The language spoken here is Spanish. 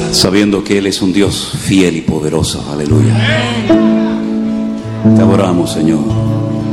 sabiendo que Él es un Dios fiel y poderoso. Aleluya. Te adoramos, Señor.